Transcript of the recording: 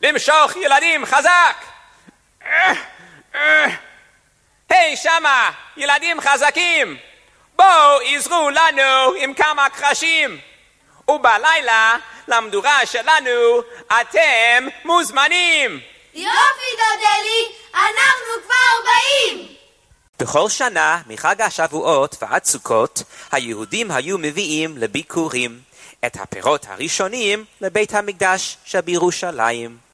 למשוך ילדים חזק. היי שמה, ילדים חזקים, בואו עזרו לנו עם כמה קרשים. ובלילה למדורה שלנו אתם מוזמנים. יופי דודלי, אנחנו כבר באים. בכל שנה מחג השבועות ועד סוכות היהודים היו מביאים לביקורים את הפירות הראשונים לבית המקדש שבירושלים.